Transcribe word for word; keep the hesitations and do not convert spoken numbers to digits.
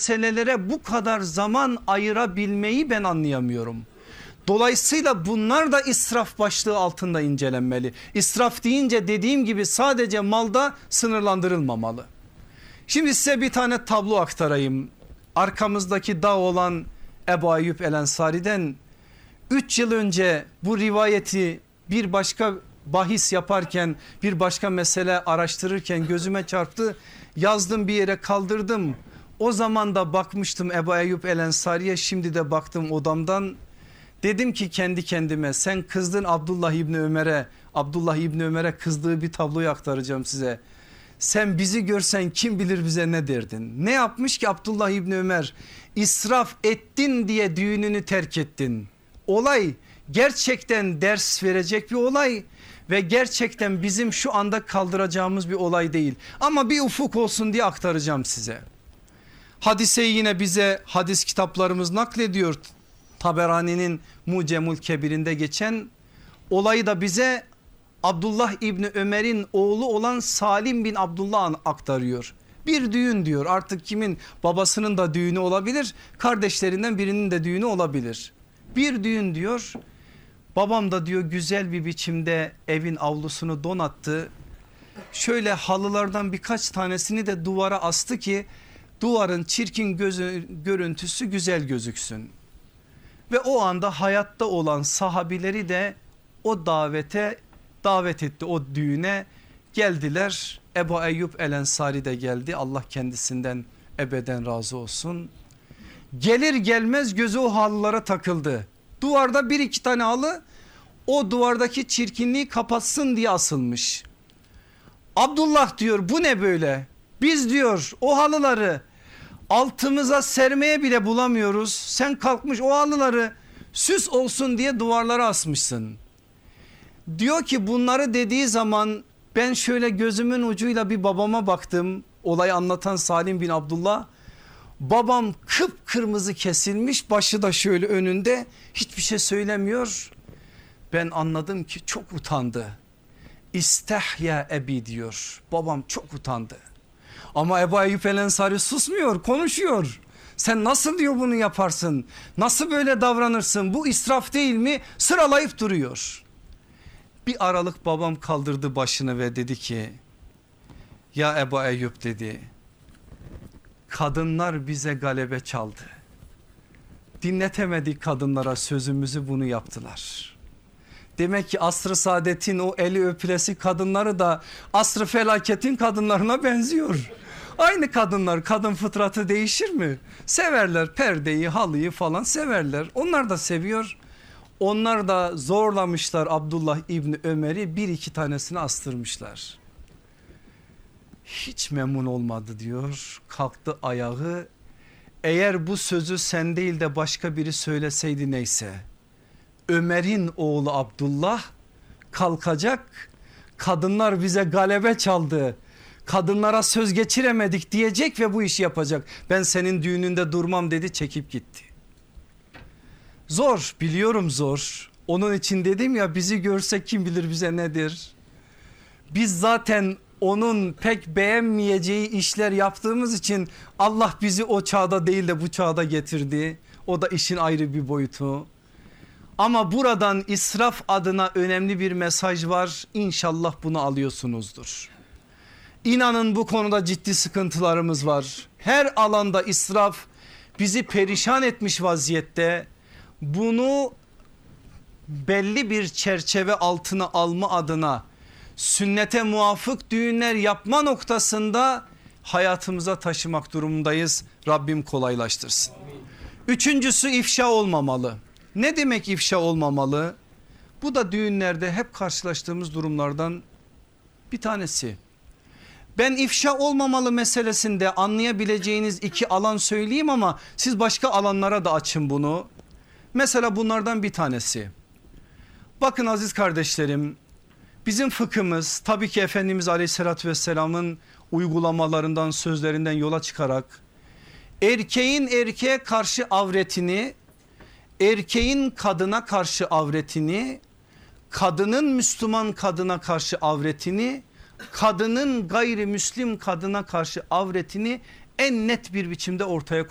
meselelere bu kadar zaman ayırabilmeyi ben anlayamıyorum. Dolayısıyla bunlar da israf başlığı altında incelenmeli. İsraf deyince dediğim gibi sadece malda sınırlandırılmamalı. Şimdi size bir tane tablo aktarayım. Arkamızdaki dağ olan Ebu Eyyub El Ensari'den üç yıl önce bu rivayeti bir başka bahis yaparken, bir başka mesele araştırırken gözüme çarptı. Yazdım, bir yere kaldırdım. O zaman da bakmıştım Ebu Eyyub El Ensari'ye, şimdi de baktım odamdan. Dedim ki kendi kendime, sen kızdın Abdullah İbni Ömer'e, Abdullah İbni Ömer'e kızdığı bir tabloyu aktaracağım size. Sen bizi görsen kim bilir bize ne derdin? Ne yapmış ki Abdullah İbni Ömer? İsraf ettin diye düğününü terk ettin. Olay gerçekten ders verecek bir olay ve gerçekten bizim şu anda kaldıracağımız bir olay değil. Ama bir ufuk olsun diye aktaracağım size. Hadiseyi yine bize hadis kitaplarımız naklediyor. Taberani'nin Mucemul Kebir'inde geçen olayı da bize Abdullah İbni Ömer'in oğlu olan Salim bin Abdullah aktarıyor. Bir düğün diyor, artık kimin, babasının da düğünü olabilir, kardeşlerinden birinin de düğünü olabilir. Bir düğün diyor, babam da diyor güzel bir biçimde evin avlusunu donattı. Şöyle halılardan birkaç tanesini de duvara astı ki duvarın çirkin gözü, görüntüsü güzel gözüksün. Ve o anda hayatta olan sahabileri de o davete davet etti, o düğüne geldiler. Ebu Eyyub El Ensari de geldi, Allah kendisinden ebeden razı olsun. Gelir gelmez gözü o halılara takıldı. Duvarda bir iki tane halı o duvardaki çirkinliği kapatsın diye asılmış. Abdullah diyor bu ne böyle? Biz diyor o halıları altımıza sermeye bile bulamıyoruz. Sen kalkmış o halıları süs olsun diye duvarlara asmışsın. Diyor ki bunları dediği zaman ben şöyle gözümün ucuyla bir babama baktım. Olayı anlatan Salim bin Abdullah. Babam kıpkırmızı kesilmiş, başı da şöyle önünde, hiçbir şey söylemiyor. Ben anladım ki çok utandı. İstehya ebi diyor. Babam çok utandı. Ama Ebu Eyyub El Ensari susmuyor, konuşuyor. Sen nasıl diyor bunu yaparsın? Nasıl böyle davranırsın? Bu israf değil mi? Sıralayıp duruyor. Bir aralık babam kaldırdı başını ve dedi ki ya Ebu Eyyub dedi, kadınlar bize galebe çaldı. Dinletemedik kadınlara sözümüzü, bunu yaptılar. Demek ki asr-ı saadetin o eli öpülesi kadınları da asr-ı felaketin kadınlarına benziyor. Aynı kadınlar, kadın fıtratı değişir mi? Severler perdeyi, halıyı falan severler. Onlar da seviyor. Onlar da zorlamışlar Abdullah İbni Ömer'i, bir iki tanesini astırmışlar. Hiç memnun olmadı diyor, kalktı ayağı. Eğer bu sözü sen değil de başka biri söyleseydi neyse. Ömer'in oğlu Abdullah kalkacak, kadınlar bize galebe çaldı, kadınlara söz geçiremedik diyecek ve bu işi yapacak. Ben senin düğününde durmam dedi, çekip gitti. Zor, biliyorum zor. Onun için dedim ya, bizi görse kim bilir bize nedir. Biz zaten onun pek beğenmeyeceği işler yaptığımız için Allah bizi o çağda değil de bu çağda getirdi. O da işin ayrı bir boyutu. Ama buradan israf adına önemli bir mesaj var. İnşallah bunu alıyorsunuzdur. İnanın bu konuda ciddi sıkıntılarımız var. Her alanda israf bizi perişan etmiş vaziyette. Bunu belli bir çerçeve altına alma adına sünnete muvafık düğünler yapma noktasında hayatımıza taşımak durumundayız. Rabbim kolaylaştırsın. Üçüncüsü ifşa olmamalı. Ne demek ifşa olmamalı? Bu da düğünlerde hep karşılaştığımız durumlardan bir tanesi. Ben ifşa olmamalı meselesinde anlayabileceğiniz iki alan söyleyeyim ama siz başka alanlara da açın bunu. Mesela bunlardan bir tanesi. Bakın aziz kardeşlerim, bizim fıkhımız tabii ki Efendimiz Aleyhisselatü Vesselam'ın uygulamalarından, sözlerinden yola çıkarak erkeğin erkeğe karşı avretini, erkeğin kadına karşı avretini, kadının Müslüman kadına karşı avretini, kadının gayrimüslim kadına karşı avretini en net bir biçimde ortaya